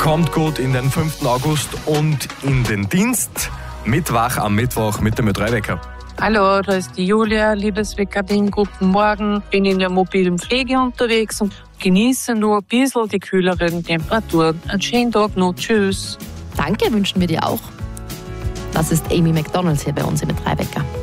Kommt gut in den 5. August und in den Dienst. Mitwach am Mittwoch mit dem Ö3-Wecker. Hallo, da ist die Julia, liebes WKD, guten Morgen. Bin in der mobilen Pflege unterwegs und genieße nur ein bisschen die kühleren Temperaturen. Einen schönen Tag noch, tschüss. Danke, wünschen wir dir auch. Das ist Amy McDonald hier bei uns im Ö3-Wecker.